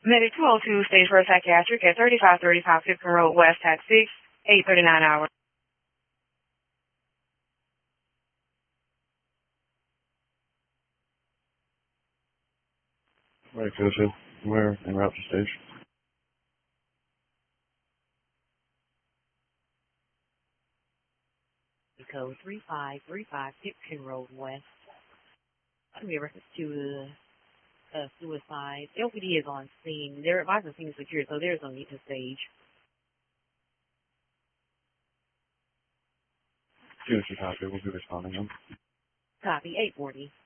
Medic 202, stage for psychiatric at 3535 Tipton Road West, at 6, 8:39 hours. Right, Joseph. We're en route to station. Code 3535 Tipton Road West. Should be a reference to suicide. LPD is on scene. They're advising scene security, so there's no need to stage. As soon as you copy, we'll be responding them. Copy, 840.